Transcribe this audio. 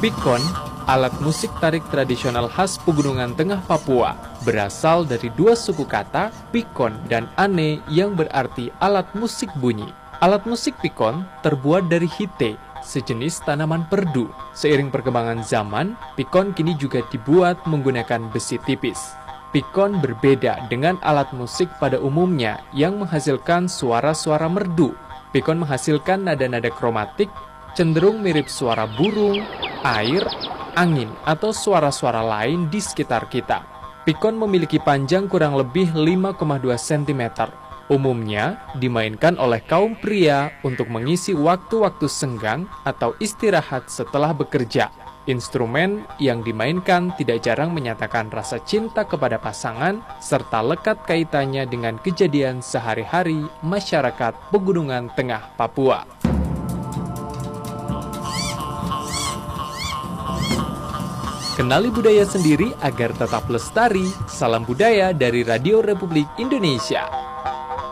Pikon, alat musik tarik tradisional khas Pegunungan Tengah Papua, berasal dari dua suku kata, pikon dan ane yang berarti alat musik bunyi. Alat musik pikon terbuat dari hite, sejenis tanaman perdu. Seiring perkembangan zaman, pikon kini juga dibuat menggunakan besi tipis. Pikon berbeda dengan alat musik pada umumnya yang menghasilkan suara-suara merdu. Pikon menghasilkan nada-nada kromatik, cenderung mirip suara burung, air, angin, atau suara-suara lain di sekitar kita. Pikon memiliki panjang kurang lebih 5,2 cm. Umumnya dimainkan oleh kaum pria untuk mengisi waktu-waktu senggang atau istirahat setelah bekerja. Instrumen yang dimainkan tidak jarang menyatakan rasa cinta kepada pasangan serta lekat kaitannya dengan kejadian sehari-hari masyarakat Pegunungan Tengah Papua. Kenali budaya sendiri agar tetap lestari. Salam budaya dari Radio Republik Indonesia.